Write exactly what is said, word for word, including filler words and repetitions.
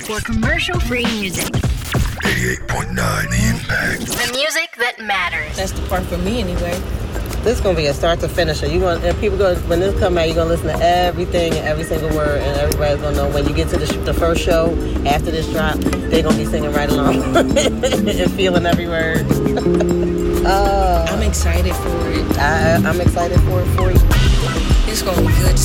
for commercial-free music. eighty-eight point nine The Impact. The music that matters. That's the part for me anyway. This is gonna be a start to finish. You going and people go when this come out. You're gonna listen to everything and every single word, and everybody's gonna know when you get to the, sh- the first show after this drop. They're gonna be singing right along and feeling every word. uh, I'm excited for it. I, I'm excited for it for you. It's gonna be good to